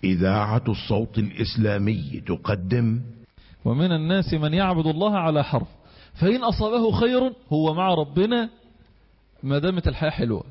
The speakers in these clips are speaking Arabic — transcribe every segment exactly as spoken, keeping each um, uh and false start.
إذاعة الصوت الإسلامي تقدم. ومن الناس من يعبد الله على حرف، فإن أصابه خير هو مع ربنا ما دامت الحياة حلوة.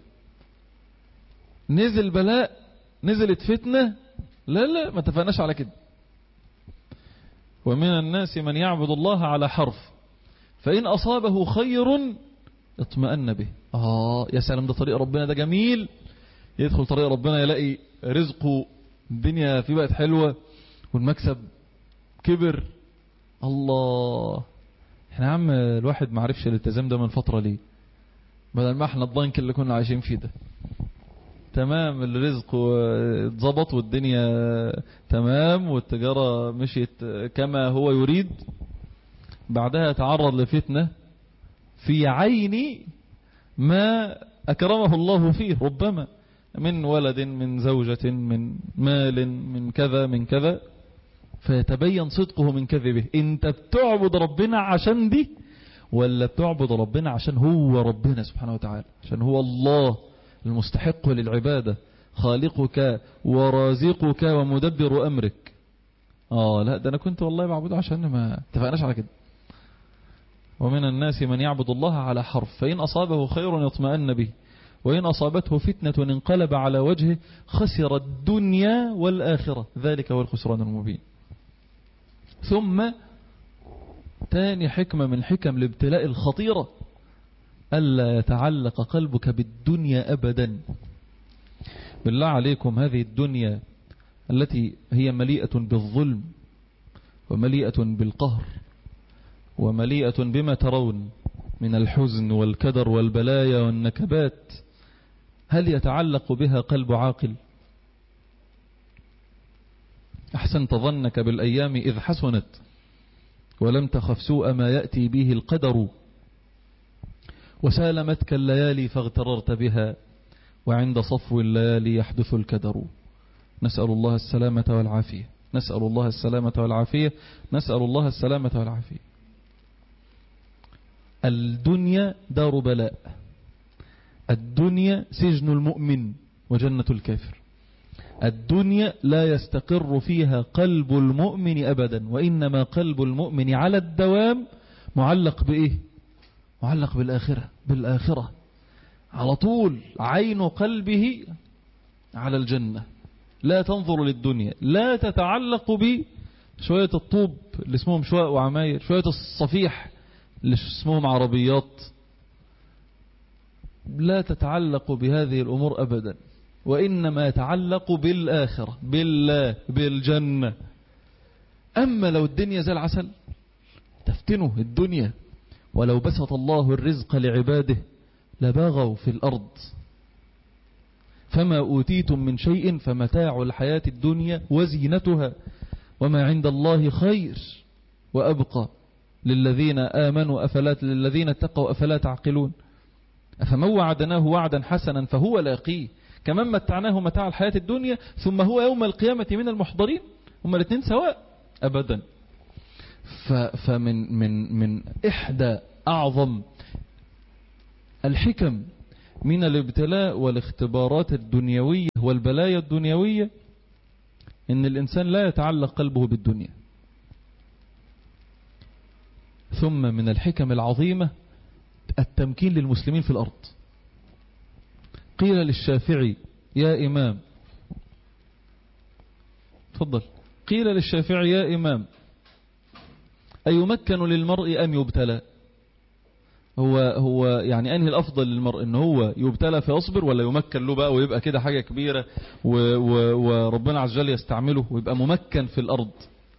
نزل بلاء، نزلت فتنة، لا لا ما اتفقناش على كده. ومن الناس من يعبد الله على حرف، فإن أصابه خير اطمأن به. آه يا سلام، ده طريق ربنا، ده جميل. يدخل طريق ربنا يلاقي رزقه، الدنيا فيه بقت حلوة والمكسب كبر. الله، احنا يا عم الواحد ما عرفش الالتزام ده من فترة ليه؟ بدل ما احنا الضنك اللي كنا عايشين فيه ده. تمام، الرزق اتظبط والدنيا تمام والتجارة مشيت كما هو يريد، بعدها تعرض لفتنة في عين ما أكرمه الله فيه، ربما من ولد، من زوجة، من مال، من كذا من كذا، فيتبين صدقه من كذبه. انت بتعبد ربنا عشان دي، ولا بتعبد ربنا عشان هو ربنا سبحانه وتعالى، عشان هو الله المستحق للعبادة، خالقك ورازقك ومدبر أمرك؟ آه لا، ده أنا كنت والله بعبده عشان ما اتفقناش على كده. ومن الناس من يعبد الله على حرف، فإن أصابه خير يطمئن به، وإن أصابته فتنة انقلب على وجهه خسر الدنيا والآخرة، ذلك هو الخسران المبين. ثم تاني حكمة من حكم الابتلاء الخطيرة، ألا يتعلق قلبك بالدنيا أبدا. بالله عليكم، هذه الدنيا التي هي مليئة بالظلم ومليئة بالقهر ومليئة بما ترون من الحزن والكدر والبلايا والنكبات، هل يتعلق بها قلب عاقل؟ أحسنت ظنك بالأيام إذ حسنت ولم تخف سوء ما يأتي به القدر، وسالمتك الليالي فاغتررت بها، وعند صفو الليالي يحدث الكدر. نسأل الله السلامة والعافية، نسأل الله السلامة والعافية، نسأل الله السلامة والعافية. الدنيا دار بلاء، الدنيا سجن المؤمن وجنة الكافر، الدنيا لا يستقر فيها قلب المؤمن أبدا، وإنما قلب المؤمن على الدوام معلق بإيه؟ معلق بالآخرة، بالآخرة على طول. عين قلبه على الجنة، لا تنظر للدنيا، لا تتعلق بشوية الطوب اللي اسمهم شواء وعماير، شوية الصفيح اللي اسمهم عربيات، لا تتعلق بهذه الأمور أبدا، وإنما يتعلق بالآخرة، بالله، بالجنة. أما لو الدنيا زي العسل تفتنه الدنيا، ولو بسط الله الرزق لعباده لبغوا في الأرض. فما أوتيتم من شيء فمتاع الحياة الدنيا وزينتها، وما عند الله خير وأبقى للذين آمنوا أفلا للذين اتقوا أفلا تعقلون. أفمن وعدناه وعدا حسنا فهو لاقيه، كمن متعناه متاع الحياة الدنيا ثم هو يوم القيامة من المحضرين. هما الاثنين سواء أبدا. فمن من من إحدى أعظم الحكم من الابتلاء والاختبارات الدنيوية والبلايا الدنيوية إن الإنسان لا يتعلق قلبه بالدنيا. ثم من الحكم العظيمة التمكين للمسلمين في الأرض. قيل للشافعي يا إمام، تفضل، قيل للشافعي يا إمام أيمكن للمرء أم يبتلى؟ هو هو يعني أنهي الأفضل للمرء، إن هو يبتلى فيصبر، ولا يمكن له بقى ويبقى كده حاجة كبيرة وربنا عز وجل يستعمله ويبقى ممكن في الأرض؟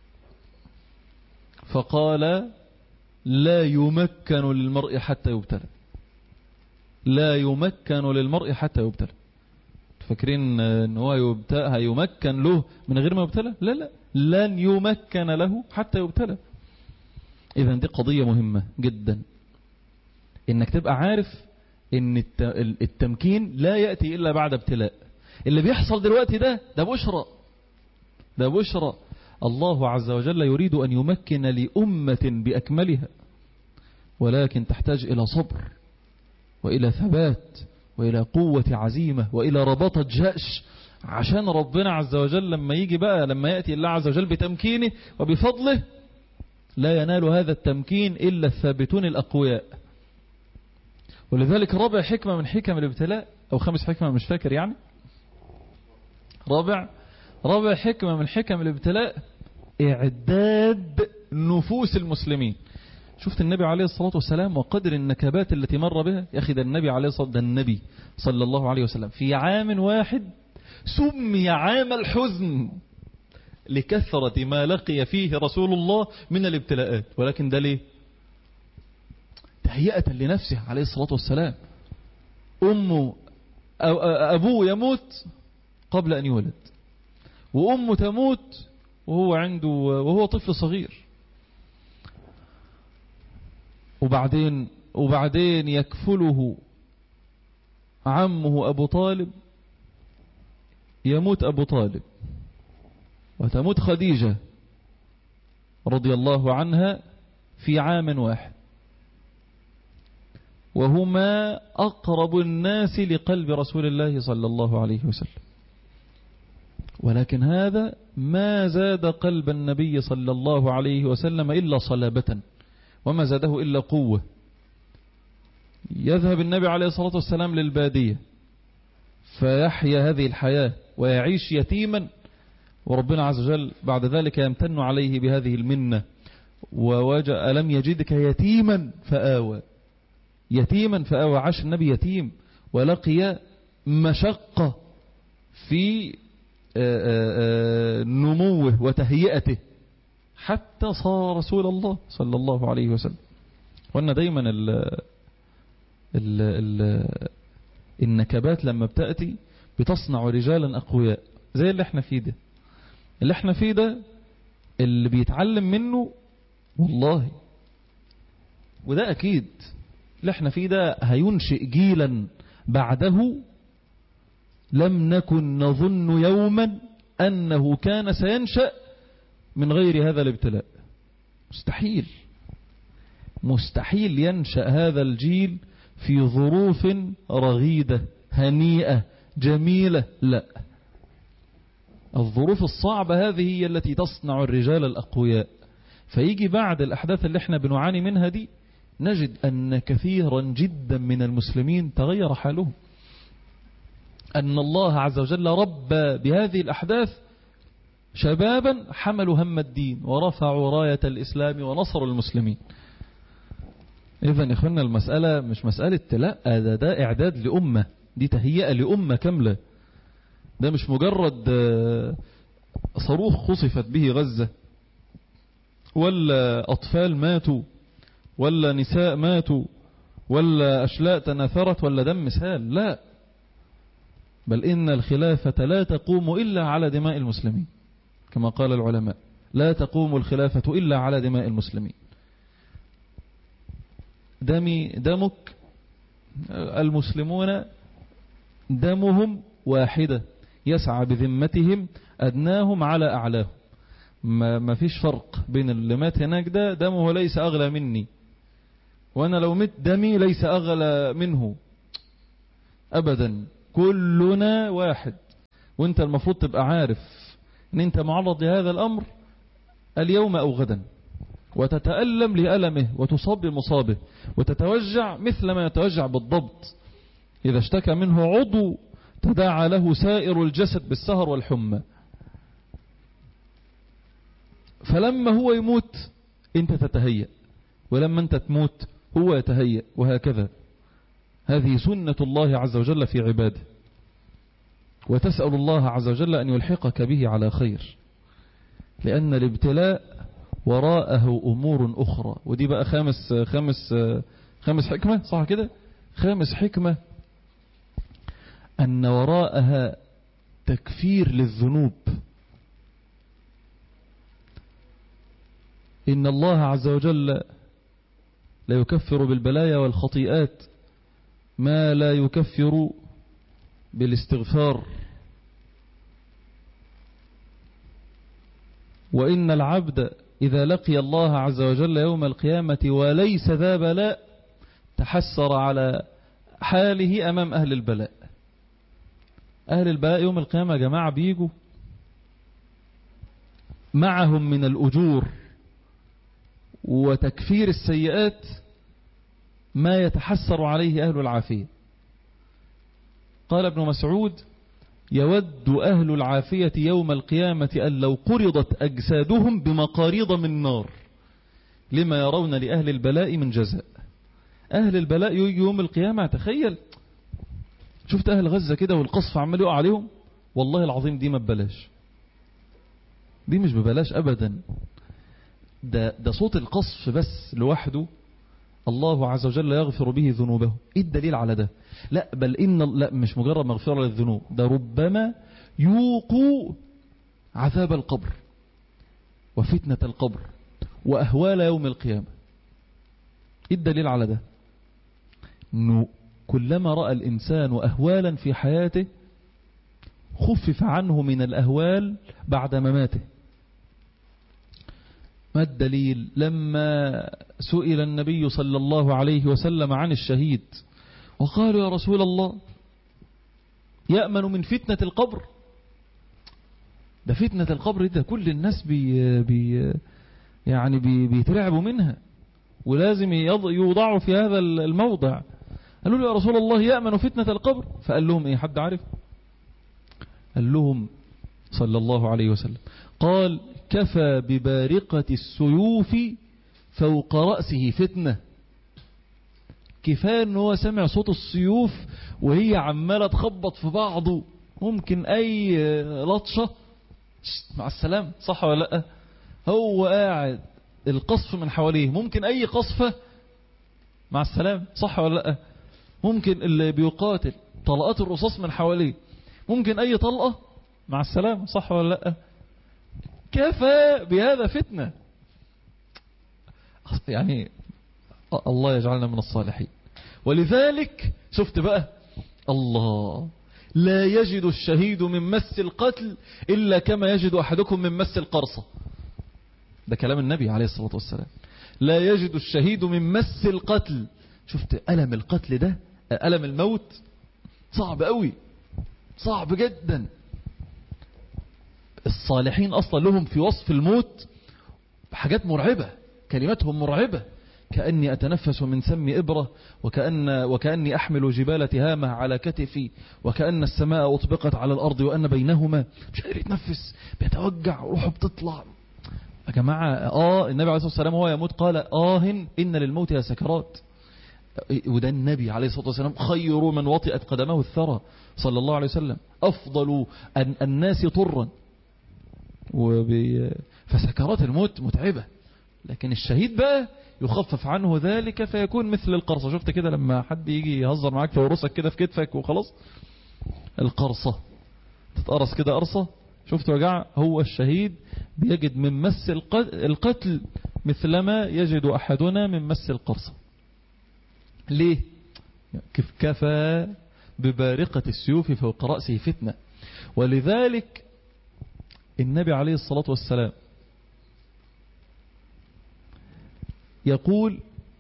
فقال لا يمكن للمرء حتى يبتلى، لا يمكن للمرء حتى يبتلى. فاكرين ان هو يبتلى يمكن له من غير ما يبتلى؟ لا لا، لن يمكن له حتى يبتلى. اذا دي قضية مهمة جدا، انك تبقى عارف ان التمكين لا يأتي الا بعد ابتلاء. اللي بيحصل دلوقتي ده ده بشرى، ده بشرى. الله عز وجل يريد ان يمكن لأمة بأكملها، ولكن تحتاج الى صبر وإلى ثبات وإلى قوة عزيمة وإلى رباطة جأش عشان ربنا عز وجل لما يجي بقى لما يأتي الله عز وجل بتمكينه وبفضله لا ينال هذا التمكين إلا الثابتون الأقوياء. ولذلك رابع حكمة من حكم الابتلاء أو خمس حكمة مش فاكر يعني رابع رابع حكمة من حكم الابتلاء إعداد نفوس المسلمين. شفت النبي عليه الصلاة والسلام وقدر النكبات التي مر بها يا أخي. ده النبي عليه الصلاة ده النبي صلى الله عليه وسلم في عام واحد سمي عام الحزن لكثرة ما لقي فيه رسول الله من الابتلاءات. ولكن ده ليه؟ تهيئة لنفسه عليه الصلاة والسلام. أمه أو أبوه يموت قبل أن يولد، وأمه تموت وهو عنده وهو طفل صغير، وبعدين وبعدين يكفله عمه أبو طالب، يموت أبو طالب وتموت خديجة رضي الله عنها في عام واحد، وهما أقرب الناس لقلب رسول الله صلى الله عليه وسلم. ولكن هذا ما زاد قلب النبي صلى الله عليه وسلم إلا صلابة، وما زاده إلا قوة. يذهب النبي عليه الصلاة والسلام للبادية فيحيا هذه الحياة ويعيش يتيما، وربنا عز وجل بعد ذلك يمتن عليه بهذه المنة. ووجأ ألم يجدك يتيما فآوى، يتيما فآوى. عاش النبي يتيم ولقي مشقة في نموه وتهيئته حتى صار رسول الله صلى الله عليه وسلم. وأن دايما ال ال ال النكبات لما بتأتي بتصنع رجالا أقوياء زي اللي احنا فيه ده. اللي احنا فيه ده اللي بيتعلم منه والله، وده أكيد اللي احنا فيه ده هينشئ جيلا بعده لم نكن نظن يوما أنه كان سينشأ من غير هذا الابتلاء. مستحيل مستحيل ينشأ هذا الجيل في ظروف رغيدة هنيئة جميلة. لا، الظروف الصعبة هذه هي التي تصنع الرجال الأقوياء. فيجي بعد الأحداث اللي احنا بنعاني منها دي نجد أن كثيرا جدا من المسلمين تغير حالهم، أن الله عز وجل ربى بهذه الأحداث شبابا حملوا هم الدين ورفعوا راية الإسلام ونصروا المسلمين. إذن إخوانا المسألة مش مسألة لا، ده, ده إعداد لأمة، دي تهيئة لأمة كاملة. ده مش مجرد صاروخ خصفت به غزة ولا أطفال ماتوا ولا نساء ماتوا ولا أشلاء تناثرت ولا دم سال. لا، بل إن الخلافة لا تقوم إلا على دماء المسلمين، كما قال العلماء لا تقوم الخلافة إلا على دماء المسلمين. دمي دمك، المسلمون دمهم واحدة يسعى بذمتهم أدناهم على أعلاهم. ما, ما فيش فرق بين اللي مات هناك ده دمه ليس أغلى مني، وأنا لو مت دمي ليس أغلى منه أبدا. كلنا واحد. وانت المفروض تبقى عارف ان انت معرض لهذا الأمر اليوم أو غدا، وتتألم لألمه وتصاب بمصابه وتتوجع مثل ما يتوجع بالضبط. إذا اشتكى منه عضو تداعى له سائر الجسد بالسهر والحمى. فلما هو يموت انت تتهيأ، ولما انت تموت هو يتهيأ، وهكذا. هذه سنة الله عز وجل في عباده، وتسأل الله عز وجل أن يلحقك به على خير، لأن الابتلاء وراءه أمور أخرى. ودي بقى خامس خامس خامس حكمة، صح كده؟ خامس حكمة أن وراءها تكفير للذنوب. إن الله عز وجل لا يكفر بالبلايا والخطيئات ما لا يكفر بالاستغفار. وإن العبد إذا لقي الله عز وجل يوم القيامة وليس ذا بلاء تحسر على حاله أمام أهل البلاء. أهل البلاء يوم القيامة يا جماعة بيجوا معهم من الأجور وتكفير السيئات ما يتحسر عليه أهل العافية. قال ابن مسعود: يود أهل العافية يوم القيامة أن لو قرضت أجسادهم بمقاريض من نار لما يرون لأهل البلاء من جزاء. أهل البلاء يجي يوم القيامة، تخيل شفت أهل غزة كده والقصف عمال يقع عليهم، والله العظيم دي ما ببلاش، دي مش ببلاش أبدا. ده, ده صوت القصف بس لوحده الله عز وجل يغفر به ذنوبه. ايه الدليل على ده؟ لا بل إن لا مش مجرد مغفرة للذنوب، ده ربما يوقوا عذاب القبر وفتنة القبر وأهوال يوم القيامة. ايه الدليل على ده؟ انه كلما رأى الإنسان أهوالا في حياته خفف عنه من الأهوال بعد مماته. ما الدليل؟ لما سئل النبي صلى الله عليه وسلم عن الشهيد وقالوا: يا رسول الله، يأمن من فتنة القبر؟ ده فتنة القبر ده كل الناس بي بي يعني بي بيترعبوا منها ولازم يوضعوا في هذا الموضع. قالوا له: يا رسول الله، يأمن فتنة القبر؟ فقال لهم ايه؟ حد عارف؟ قال لهم صلى الله عليه وسلم، قال: كفى ببارقة السيوف فوق رأسه فتنة. كفاية ان هو سمع صوت السيوف وهي عمالة تخبط في بعضه، ممكن اي لطشة مع السلام، صح ولا لا؟ هو قاعد القصف من حواليه، ممكن اي قصفة مع السلام، صح ولا لا؟ ممكن اللي بيقاتل طلقات الرصاص من حواليه، ممكن اي طلقة مع السلام، صح ولا لا؟ كفى بهذا فتنة. يعني الله يجعلنا من الصالحين. ولذلك شفت بقى الله، لا يجد الشهيد من مس القتل إلا كما يجد أحدكم من مس القرصة. ده كلام النبي عليه الصلاة والسلام. لا يجد الشهيد من مس القتل. شفت ألم القتل ده، ألم الموت صعب قوي، صعب جدا. الصالحين أصلا لهم في وصف الموت حاجات مرعبة، كلماتهم مرعبة: كأني أتنفس من سم إبرة، وكأن وكأني أحمل جبال تهامة على كتفي، وكأن السماء أطبقت على الأرض وأن بينهما. مش قادر يتنفس، بيتوجع، روحه بتطلع. يا جماعة آه النبي عليه الصلاة والسلام هو يموت قال: آه إن للموت يا سكرات. وده النبي عليه الصلاة والسلام خير من وطئت قدمه الثرى صلى الله عليه وسلم، أفضل الناس طرا. فسكرات الموت متعبة، لكن الشهيد بقى يخفف عنه ذلك فيكون مثل القرصة. شفت كده لما حد يجي يهزر معاك فيورسك كده في كتفك وخلاص، القرصة تتقرص كده قرصة، شفت وجع؟ هو الشهيد بيجد من مس القتل مثلما يجد أحدنا من مس القرصة. ليه؟ كيف كفى ببارقة السيوف فوق رأسه فتنة. ولذلك النبي عليه الصلاة والسلام يقول: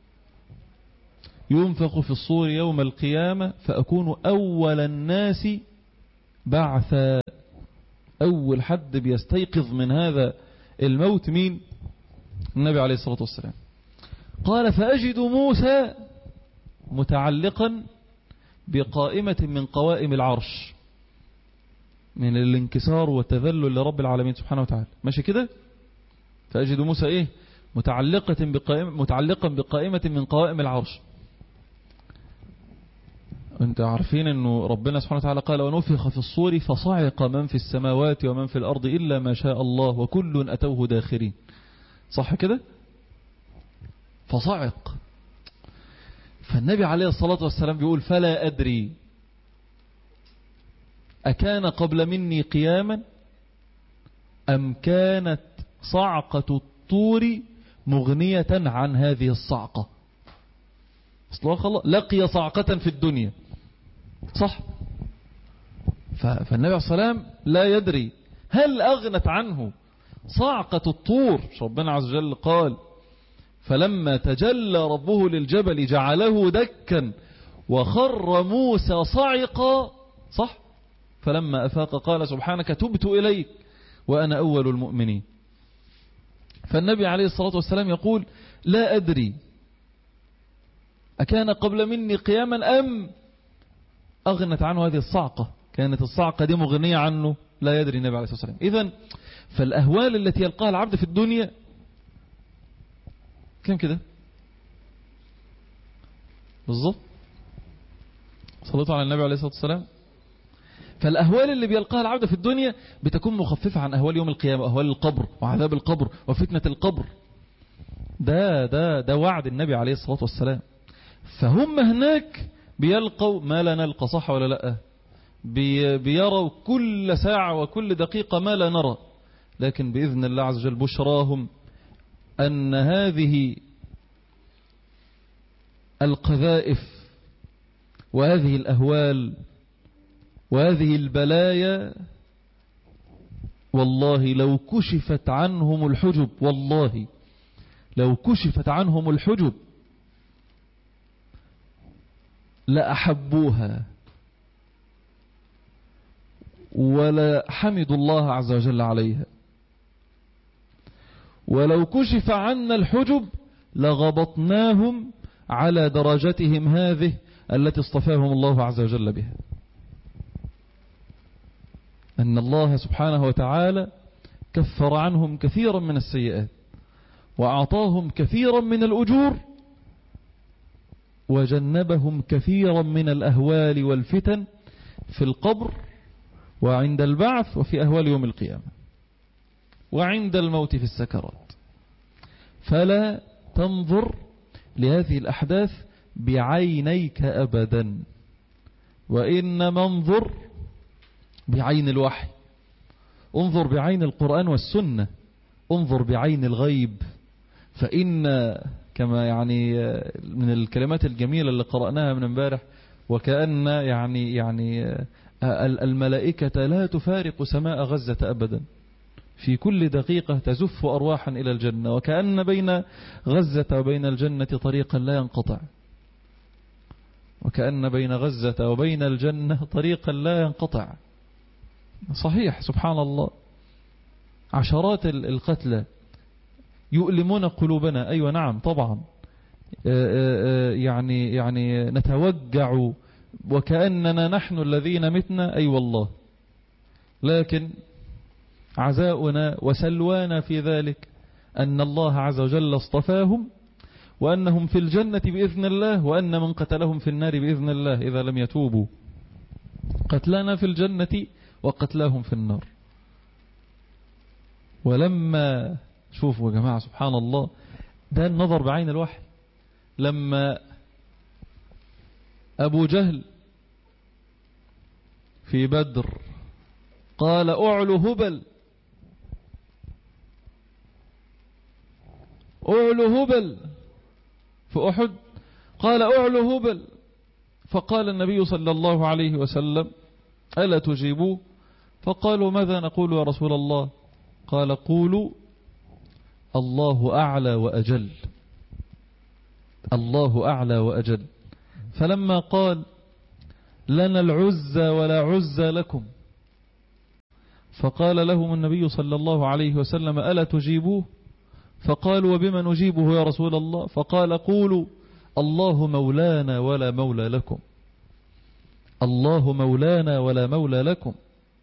ينفخ في الصور يوم القيامة فأكون أول الناس بعثا. أول حد بيستيقظ من هذا الموت مين؟ النبي عليه الصلاة والسلام. قال: فأجد موسى متعلقا بقائمة من قوائم العرش من الانكسار والتذلل لرب العالمين سبحانه وتعالى، ماشي كده؟ فأجد موسى ايه؟ متعلقة بقائمة متعلقا بقائمة من قوائم العرش. انت عارفين انه ربنا سبحانه وتعالى قال: ونفخ في الصور فصعق من في السماوات ومن في الأرض إلا ما شاء الله وكل أتوه داخرين، صح كده؟ فصعق. فالنبي عليه الصلاة والسلام بيقول: فلا أدري أكان قبل مني قياما أم كانت صعقة الطور مغنية عن هذه الصعقة. أصلا خلاص لقي صعقة في الدنيا، صح؟ فالنبي عليه الصلاة والسلام لا يدري هل أغنت عنه صعقة الطور. ربنا عز وجل قال: فلما تجلى ربه للجبل جعله دكا وخر موسى صعقا، صح؟ فلما أفاق قال سبحانك تبت إليك وأنا أول المؤمنين. فالنبي عليه الصلاة والسلام يقول لا أدري أكان قبل مني قياما أم أغنت عنه هذه الصعقة، كانت الصعقة دي مغنية عنه، لا يدري النبي عليه الصلاة والسلام. إذن فالأهوال التي يلقاها العبد في الدنيا كم كده بالضبط؟ صلوا على النبي عليه الصلاة والسلام. فالأهوال اللي بيلقاها العبد في الدنيا بتكون مخففة عن أهوال يوم القيامة، أهوال القبر وعذاب القبر وفتنة القبر. ده ده ده وعد النبي عليه الصلاة والسلام. فهم هناك بيلقوا ما لا نلقى، صح ولا لا؟ بي بيروا كل ساعة وكل دقيقة ما لا نرى، لكن بإذن الله عز وجل بشراهم أن هذه القذائف وهذه الأهوال وهذه البلايا والله لو كشفت عنهم الحجب، والله لو كشفت عنهم الحجب لأحبوها ولا حمدوا الله عز وجل عليها. ولو كشف عنا الحجب لغبطناهم على درجتهم هذه التي اصطفاهم الله عز وجل بها. أن الله سبحانه وتعالى كفر عنهم كثيرا من السيئات وأعطاهم كثيرا من الأجور وجنبهم كثيرا من الأهوال والفتن في القبر وعند البعث وفي أهوال يوم القيامة وعند الموت في السكرات. فلا تنظر لهذه الأحداث بعينيك أبدا، وإنما انظر بعين الوحي، انظر بعين القرآن والسنة، انظر بعين الغيب. فإن كما يعني من الكلمات الجميلة اللي قرأناها من امبارح، وكأن يعني يعني الملائكة لا تفارق سماء غزة أبدا، في كل دقيقة تزف أرواحا إلى الجنة، وكأن بين غزة وبين الجنة طريقا لا ينقطع، وكأن بين غزة وبين الجنة طريقا لا ينقطع. صحيح سبحان الله، عشرات القتلى يؤلمون قلوبنا. أيوة نعم طبعا، يعني يعني نتوجع وكأننا نحن الذين متنا، أي والله، لكن عزاؤنا وسلوانا في ذلك أن الله عز وجل اصطفاهم وأنهم في الجنة بإذن الله، وأن من قتلهم في النار بإذن الله إذا لم يتوبوا. قتلنا في الجنة وقتلاهم في النار. ولما شوفوا يا جماعة سبحان الله، ده النظر بعين الوحي. لما أبو جهل في بدر قال أعلو هبل أعلو هبل، في أحد قال أعلو هبل، فقال النبي صلى الله عليه وسلم ألا تجيبوه؟ فقالوا ماذا نقول يا رسول الله؟ قال قولوا الله أعلى وأجل، الله أعلى وأجل. فلما قال لنا العزى ولا عزى لكم، فقال لهم النبي صلى الله عليه وسلم ألا تجيبوه؟ فقالوا وبما نجيبه يا رسول الله؟ فقال قولوا الله مولانا ولا مولى لكم، الله مولانا ولا مولى لكم.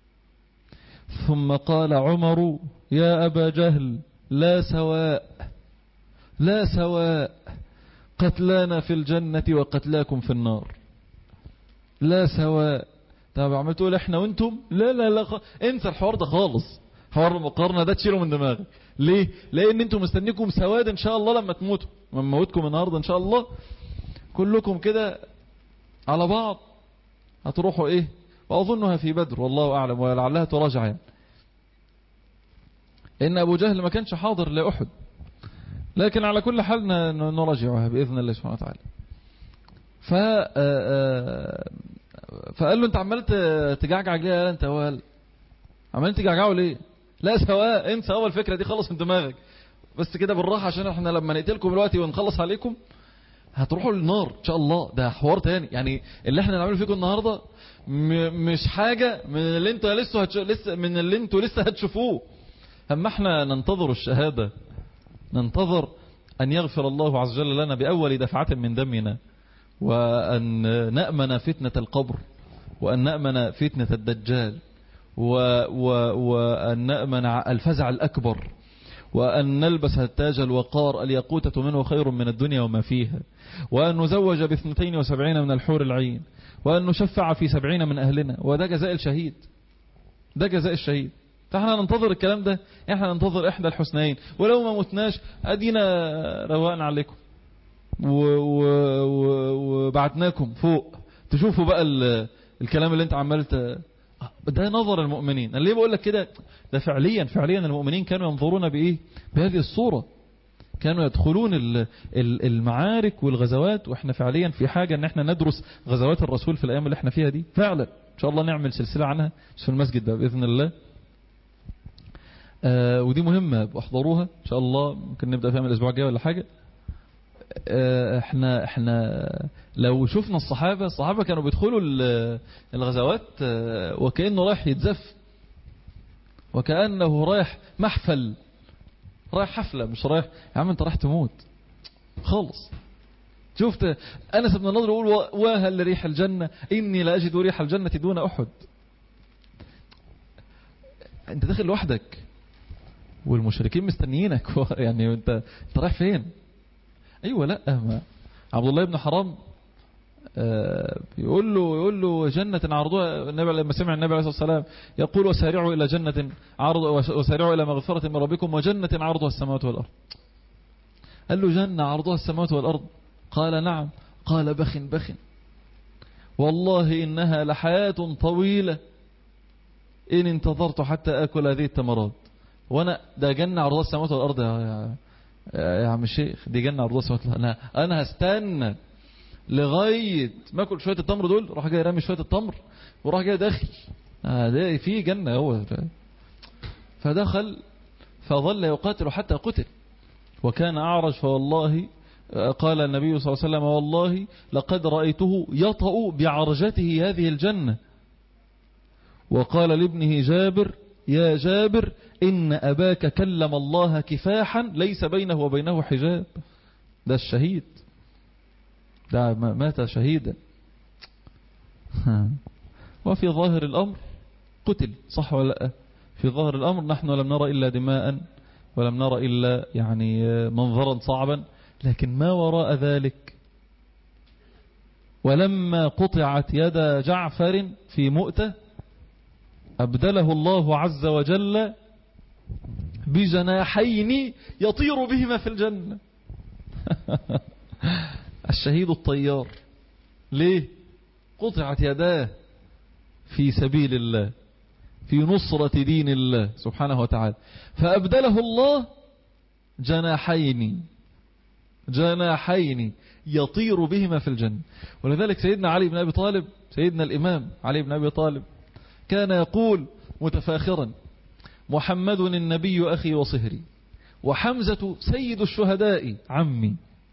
ثم قال عمر يا أبا جهل لا سواء لا سواء، قتلانا في الجنة وقتلاكم في النار، لا سواء. طب عملت تقول احنا وانتم؟ لا لا لا خ... انسى الحوار ده خالص، حوار المقارنة ده تشيله من دماغك. ليه؟ لان انتم مستنيكم سواد ان شاء الله لما تموتوا، لما موتكم النهاردة ان شاء الله كلكم كده على بعض هتروحوا ايه؟ واظنها في بدر والله اعلم، ولعلها تراجع يعني. ان ابو جهل ما كانش حاضر لأحد، لكن على كل حال نراجعها بإذن الله سبحانه وتعالى. ف فقال له انت عمال تجعجع ليه انت وال عمال تجعجعوا ليه؟ لا سواء، انسى اول فكرة دي خلص من دماغك بس كده بالراحة، عشان احنا لما نقتلكم دلوقتي ونخلص عليكم هتروحوا للنار ان شاء الله. ده حوار تاني يعني. اللي احنا نعمله فيكم النهارده مش حاجه من اللي انتوا لسه هتش... لسه من اللي انتوا لسه هتشوفوه. اما احنا ننتظر الشهاده، ننتظر ان يغفر الله عز وجل لنا باول دفعه من دمنا، وان نامن فتنه القبر، وان نامن فتنه الدجال، و... و... وان نامن الفزع الاكبر، وأن نلبس التاج الوقار الياقوتة منه خير من الدنيا وما فيها، وأن نزوج باثنتين وسبعين من الحور العين، وأن نشفع في سبعين من أهلنا. وده جزاء الشهيد، ده جزاء الشهيد. فاحنا ننتظر الكلام ده، احنا ننتظر إحدى الحسنين. ولو ما متناش أدينا رواقنا عليكم وبعتناكم فوق تشوفوا بقى الكلام اللي انت عملت. ده نظر المؤمنين. انا ليه بقول لك كده؟ ده فعليا فعليا المؤمنين كانوا ينظرون بايه؟ بهذه الصوره. كانوا يدخلون المعارك والغزوات، واحنا فعليا في حاجه ان احنا ندرس غزوات الرسول في الايام اللي احنا فيها دي فعلا. ان شاء الله نعمل سلسله عنها في المسجد ده باذن الله. آه ودي مهمه، احضروها ان شاء الله. ممكن نبدا فيها من الاسبوع الجاي ولا حاجه. احنا احنا لو شفنا الصحابة الصحابة كانوا بيدخلوا الغزوات وكأنه رايح يتزف، وكأنه رايح محفل، رايح حفلة، مش رايح يا عم انت رايح تموت خالص. شفت أنس بن النضر يقول واهل ريح الجنة إني لا أجد ريح الجنة دون أحد. انت داخل لوحدك والمشركين مستنيينك يعني انت انت رايح فين؟ ايوه لا ما عبد الله بن حرام آه يقول له يقول له جنة عرضها، النبي لما سمع النبي عليه الصلاة والسلام يقول وسارعوا إلى جنة عرض وسارعوا إلى مغفرة من ربكم وجنة عرضها السماوات والأرض. قال له جنة عرضها السماوات والأرض؟ قال نعم. قال بخ بخ والله إنها لحياة طويلة إن انتظرت حتى أكل هذه التمرات. وانا ده جنة عرضها السماوات والأرض يا يا عم الشيخ، دي جنة عرضها السماوات والأرض. انا انا هستنى لغاية ما اكل شوية التمر دول، راح جاي رامي شوية التمر وراح جاي داخل. آه ده في جنة هو. فدخل فظل يقاتل حتى قتل. وكان أعرج فوالله قال النبي صلى الله عليه وسلم والله لقد رأيته يطأ بعرجته هذه الجنة. وقال لابنه جابر يا جابر إن أباك كلم الله كفاحا ليس بينه وبينه حجاب. ده الشهيد، ده مات شهيدا. وفي ظاهر الأمر قتل، صح ولا لا؟ في ظاهر الأمر نحن لم نرى إلا دماء ولم نرى إلا يعني منظرا صعبا، لكن ما وراء ذلك. ولما قطعت يد جعفر في مؤتة أبدله الله عز وجل بجناحين يطير بهما في الجنة. الشهيد الطيار. ليه؟ قطعت يداه في سبيل الله، في نصرة دين الله سبحانه وتعالى، فأبدله الله جناحين جناحين يطير بهما في الجنة. ولذلك سيدنا علي بن أبي طالب، سيدنا الإمام علي بن أبي طالب كان يقول متفاخرا محمد النبي أخي وصهري، وحمزة سيد الشهداء عمي،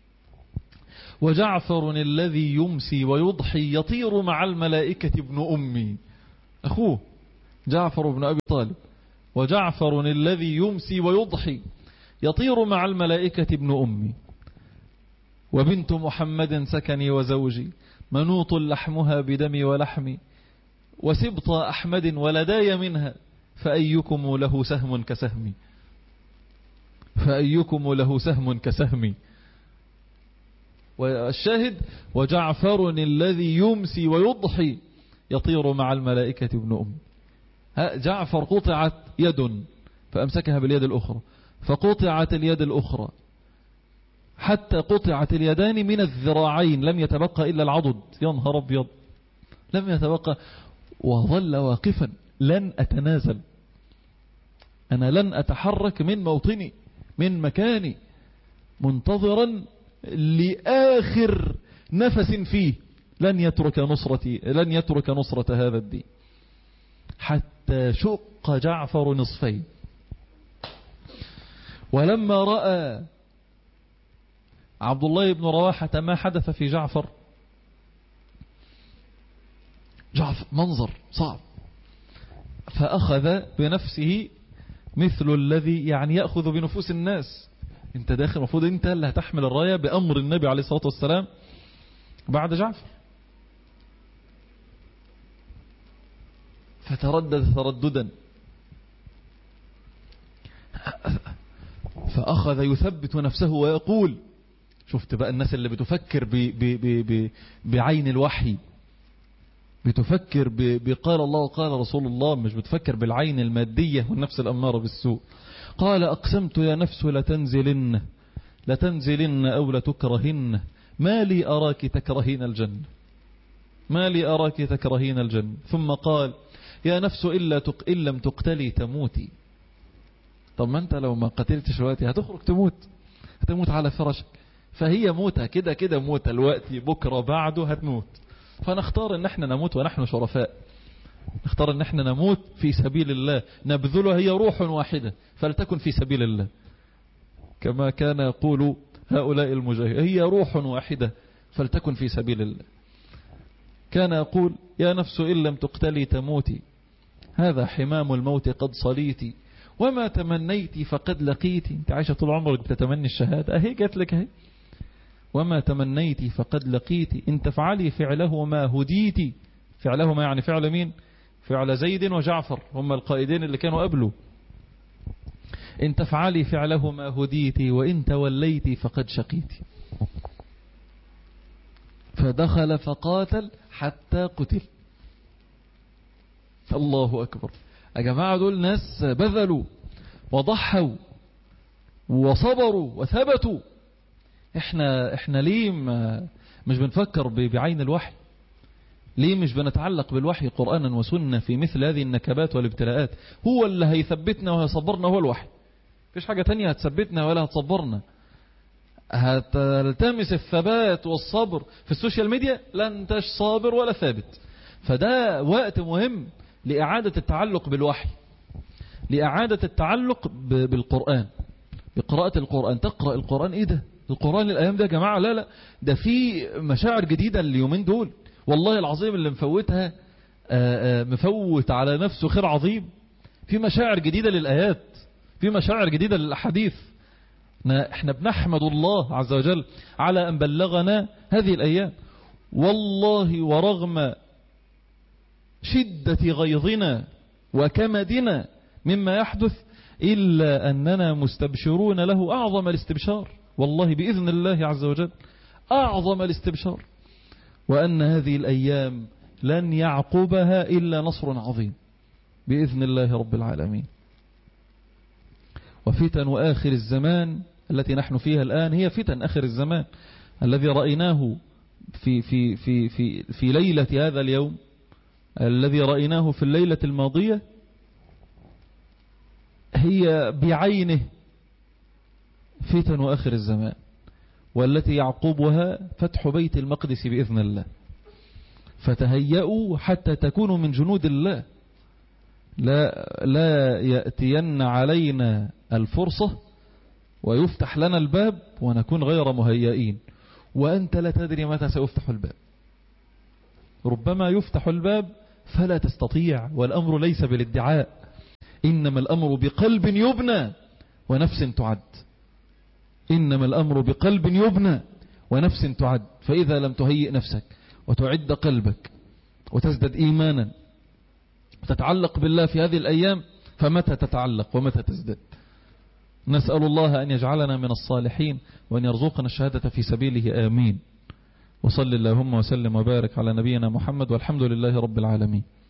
وجعفر الذي يمسي ويضحي يطير مع الملائكة ابن أمي. أخوه جعفر بن أبي طالب، وجعفر الذي يمسي ويضحي يطير مع الملائكة ابن أمي، وبنت محمد سكني وزوجي منوط لحمها بدمي ولحمي، وسبط أحمد ولداي منها فأيكم له سهم كسهمي فأيكم له سهم كسهمي. والشاهد وجعفر الذي يمسي ويضحي يطير مع الملائكة ابن أم. جعفر قطعت يد فأمسكها باليد الأخرى، فقطعت اليد الأخرى حتى قطعت اليدان من الذراعين، لم يتبقى إلا العضد. يا نهار أبيض، لم يتبقى. وظل واقفا لن أتنازل، أنا لن أتحرك من موطني من مكاني، منتظرا لآخر نفس فيه لن يترك نصرتي لن يترك نصرة هذا الدين، حتى شق جعفر نصفين. ولما رأى عبد الله بن رواحة ما حدث في جعفر؟ جعفر منظر صعب، فأخذ بنفسه مثل الذي يعني يأخذ بنفوس الناس. انت داخل المفروض انت اللي هتحمل الراية بأمر النبي عليه الصلاة والسلام بعد جعفر. فتردد ترددا، فأخذ يثبت نفسه ويقول، شفت بقى الناس اللي بتفكر ب ب ب ب بعين الوحي، بتفكر بقال الله وقال رسول الله، مش بتفكر بالعين المادية والنفس الأمارة بالسوء. قال أقسمت يا نفس لتنزلن لتنزلن أو لتكرهن، ما لي أراك تكرهين الجنة، ما لي أراك تكرهين الجنة. ثم قال يا نفس إلا تق... إن لم تقتلي تموتي. طب ما أنت لو ما قتلتش الوقت هتخرج تموت، هتموت على فرشك، فهي موتها كده كده، موت الوقت بكرة بعده هتموت. فنختار ان احنا نموت ونحن شرفاء، نختار ان احنا نموت في سبيل الله، نبذلها هي روح واحدة فلتكن في سبيل الله، كما كان يقول هؤلاء المجاهدين، هي روح واحدة فلتكن في سبيل الله. كان يقول يا نفس إن لم تقتلي تموتي، هذا حمام الموت قد صليتي، وما تمنيتي فقد لقيتي. انت عايشة طول عمرك بتتمني الشهادة، اهي جات لك اهي. وما تمنيتي فقد لقيتي، إن تفعلي فعله ما هديتي. فعله ما يعني فعل مين؟ فعل زيد وجعفر، هم القائدين اللي كانوا قبله. إن تفعلي فعله ما هديتي، وإن توليتي فقد شقيتي. فدخل فقاتل حتى قتل. الله أكبر يا جماعة، دول ناس بذلوا وضحوا وصبروا وثبتوا. احنا احنا ليه مش بنفكر بعين الوحي؟ ليه مش بنتعلق بالوحي قرآنا وسنة في مثل هذه النكبات والابتلاءات؟ هو اللي هيثبتنا وهيصبرنا هو الوحي، مفيش حاجة تانية هتثبتنا ولا هتصبرنا. هتلتمس الثبات والصبر في السوشيال ميديا، لا انتش صابر ولا ثابت. فده وقت مهم لإعادة التعلق بالوحي، لإعادة التعلق بالقرآن، بقراءة القرآن. تقرأ القرآن، ايه ده القرآن الأيام ده يا جماعة؟ لا لا، ده في مشاعر جديدة اليومين دول، والله العظيم اللي مفوتها آآ آآ مفوت على نفسه خير عظيم. في مشاعر جديدة للآيات، في مشاعر جديدة للأحاديث. احنا بنحمد الله عز وجل على أن بلغنا هذه الأيام، والله ورغم شدة غيظنا وكمدنا مما يحدث إلا أننا مستبشرون له أعظم الاستبشار، والله بإذن الله عز وجل أعظم الاستبشار، وأن هذه الأيام لن يعقبها إلا نصر عظيم بإذن الله رب العالمين. وفتن آخر الزمان التي نحن فيها الآن هي فتن آخر الزمان الذي رأيناه في, في, في, في, في ليلة هذا اليوم، الذي رأيناه في الليلة الماضية، هي بعينه فتن آخر الزمان، والتي يعقبها فتح بيت المقدس بإذن الله. فتهيئوا حتى تكونوا من جنود الله، لا, لا يأتين علينا الفرصة ويفتح لنا الباب ونكون غير مهيئين، وأنت لا تدري متى سيفتح الباب. ربما يفتح الباب فلا تستطيع، والأمر ليس بالادعاء، إنما الأمر بقلب يبنى ونفس تعد. إنما الأمر بقلب يبنى ونفس تعد. فإذا لم تهيئ نفسك وتعد قلبك وتزدد إيمانا وتتعلق بالله في هذه الأيام، فمتى تتعلق ومتى تزدد؟ نسأل الله أن يجعلنا من الصالحين وأن يرزقنا الشهادة في سبيله، آمين. وصل اللهم وسلم وبارك على نبينا محمد، والحمد لله رب العالمين.